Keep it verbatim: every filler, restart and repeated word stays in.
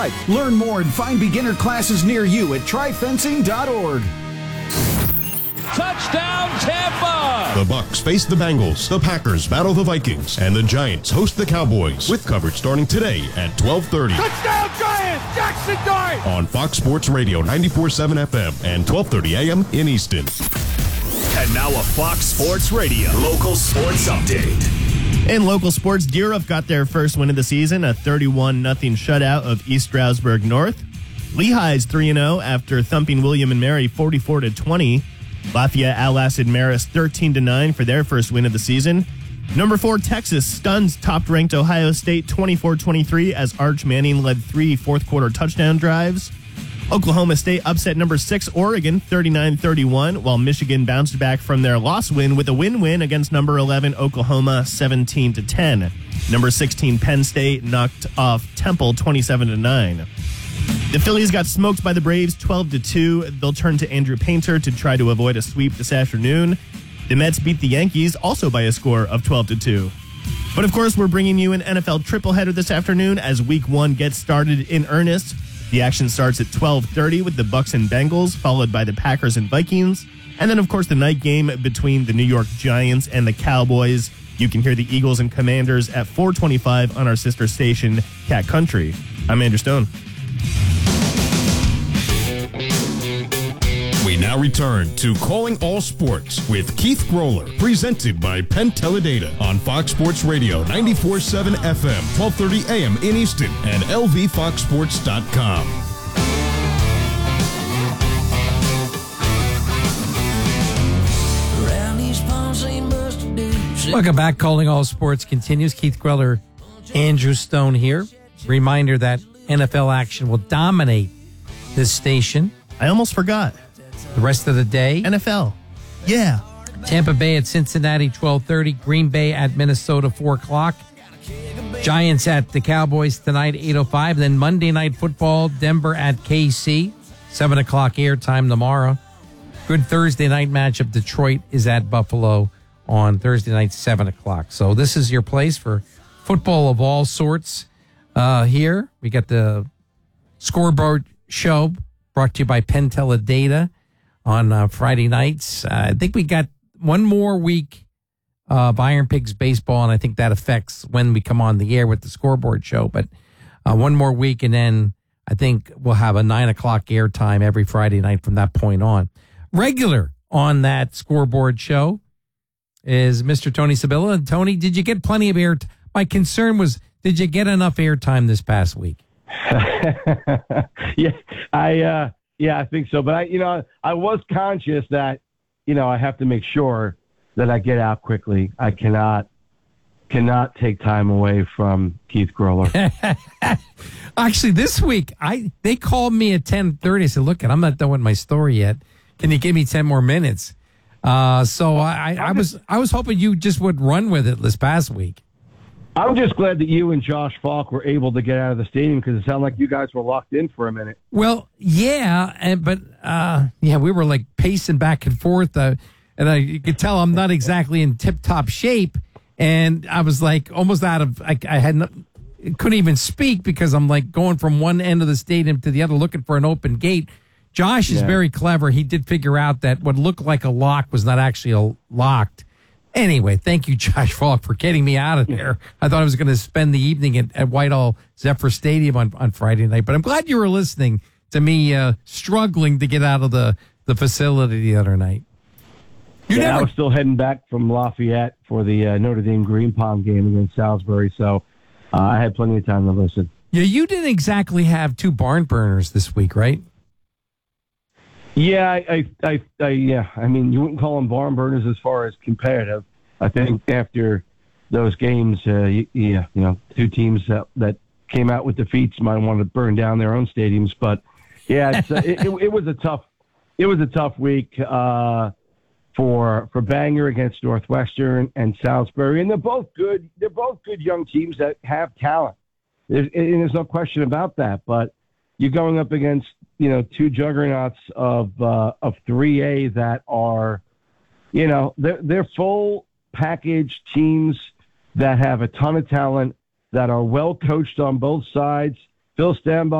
Try. Learn more and find beginner classes near you at try fencing dot org. Touchdown, Tampa! The Bucs face the Bengals, the Packers battle the Vikings, and the Giants host the Cowboys. With coverage starting today at twelve thirty. Touchdown, Giants! Jackson Dart! On Fox Sports Radio ninety-four point seven F M and twelve thirty A M in Easton. And now a Fox Sports Radio local sports update. In local sports, Deerhoof got their first win of the season, a thirty-one nothing shutout of East Stroudsburg North. Lehigh's three and oh after thumping William and Mary forty-four to twenty. Lafayette outlasted Marist thirteen to nine for their first win of the season. Number four, Texas stuns top-ranked Ohio State twenty-four twenty-three as Arch Manning led three fourth-quarter touchdown drives. Oklahoma State upset number six, Oregon, thirty-nine thirty-one, while Michigan bounced back from their loss win with a win-win against number eleven, Oklahoma, seventeen to ten. Number sixteen, Penn State knocked off Temple twenty-seven to nine. The Phillies got smoked by the Braves twelve to two. They'll turn to Andrew Painter to try to avoid a sweep this afternoon. The Mets beat the Yankees also by a score of twelve to two. But of course, we're bringing you an N F L tripleheader this afternoon as week one gets started in earnest. The action starts at twelve thirty with the Bucs and Bengals, followed by the Packers and Vikings. And then, of course, the night game between the New York Giants and the Cowboys. You can hear the Eagles and Commanders at four twenty-five on our sister station, Cat Country. I'm Andrew Stone. We now return to Calling All Sports with Keith Groller, presented by Penn Teledata on Fox Sports Radio ninety-four point seven F M, twelve thirty A M in Easton, and L V fox sports dot com. Welcome back. Calling All Sports continues. Keith Groller, Andrew Stone here. Reminder that N F L action will dominate this station. I almost forgot. The rest of the day, N F L. Yeah. Tampa Bay at Cincinnati, twelve thirty. Green Bay at Minnesota, four o'clock. Giants at the Cowboys tonight, eight oh five. Then Monday Night Football, Denver at K C, seven o'clock airtime tomorrow. Good Thursday night matchup. Detroit is at Buffalo on Thursday night, seven o'clock. So this is your place for football of all sorts uh, here. We got the scoreboard show brought to you by Penn Teledata on uh, Friday nights. Uh, I think we got one more week of Iron Pigs baseball, and I think that affects when we come on the air with the scoreboard show. But uh, one more week, and then I think we'll have a nine o'clock airtime every Friday night from that point on. Regular on that scoreboard show is Mister Tony Sabilla. And Tony, did you get plenty of air? T- My concern was, did you get enough airtime this past week? yeah, I uh, yeah, I think so. But I, you know, I was conscious that, you know, I have to make sure that I get out quickly. I cannot cannot take time away from Keith Groller. Actually, this week I they called me at ten thirty. I said, "Look, I'm not done with my story yet. Can you give me ten more minutes?" Uh, so I, I, I was I was hoping you just would run with it this past week. I'm just glad that you and Josh Falk were able to get out of the stadium because it sounded like you guys were locked in for a minute. Well, yeah, and but uh, yeah, we were like pacing back and forth, uh, and I you could tell I'm not exactly in tip-top shape, and I was like almost out of I, I had no, couldn't even speak because I'm like going from one end of the stadium to the other looking for an open gate. Josh is yeah. very clever. He did figure out that what looked like a lock was not actually a locked. Anyway, thank you, Josh Falk, for getting me out of there. I thought I was going to spend the evening at, at Whitehall Zephyr Stadium on, on Friday night, but I'm glad you were listening to me uh, struggling to get out of the, the facility the other night. You yeah, never... I was still heading back from Lafayette for the uh, Notre Dame Green Pond game against Salisbury, so uh, I had plenty of time to listen. Yeah, you didn't exactly have two barn burners this week, right? Yeah, I, I, I, I, yeah. I mean, you wouldn't call them barn burners as far as competitive. I think after those games, uh, you, yeah, you know, two teams that, that came out with defeats might want to burn down their own stadiums. But yeah, it's, uh, it, it, it was a tough, it was a tough week uh, for for Bangor against Northwestern and Salisbury, and they're both good. They're both good young teams that have talent. There's, and there's no question about that. But you're going up against, you know, two juggernauts of uh, of three A that are, you know, they're, they're full package teams that have a ton of talent, that are well coached on both sides. Phil Stanbaugh